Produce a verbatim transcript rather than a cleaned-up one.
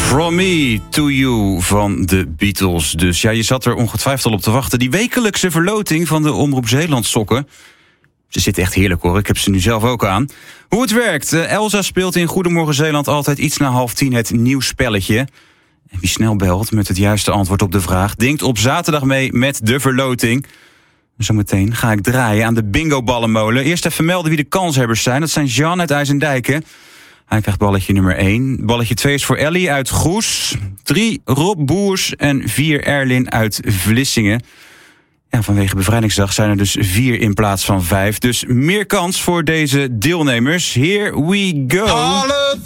From Me to You van de Beatles. Dus ja, je zat er ongetwijfeld al op te wachten. Die wekelijkse verloting van de Omroep Zeeland sokken. Ze zitten echt heerlijk hoor, ik heb ze nu zelf ook aan. Hoe het werkt, Elsa speelt in Goedemorgen Zeeland altijd iets na half tien het nieuwsspelletje. En wie snel belt met het juiste antwoord op de vraag, denkt op zaterdag mee met de verloting. Zometeen ga ik draaien aan de bingo-ballenmolen. Eerst even melden wie de kanshebbers zijn. Dat zijn Jean uit IJsendijken. Hij krijgt balletje nummer één. Balletje twee is voor Ellie uit Goes. drie Rob Boers en vier Erlin uit Vlissingen. Ja, vanwege Bevrijdingsdag zijn er dus vier in plaats van vijf. Dus meer kans voor deze deelnemers. Here we go. Alle